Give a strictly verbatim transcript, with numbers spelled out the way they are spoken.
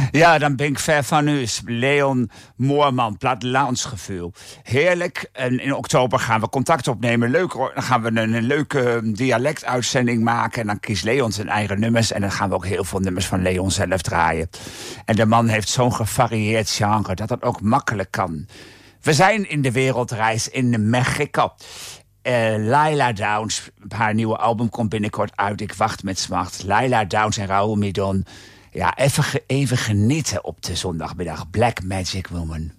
Ja, dan ben ik ver van u. Leon Moorman, plattelandsgevoel. Heerlijk. En in oktober gaan we contact opnemen. Leuk hoor. Dan gaan we een, een leuke dialectuitzending maken. En dan kiest Leon zijn eigen nummers. En dan gaan we ook heel veel nummers van Leon zelf draaien. En de man heeft zo'n gevarieerd genre dat dat ook makkelijk kan. We zijn in de wereldreis in Mexico. Uh, Laila Downs, haar nieuwe album komt binnenkort uit. Ik wacht met smacht. Laila Downs en Raúl Midón. Ja, even, even genieten op de zondagmiddag. Black Magic Woman.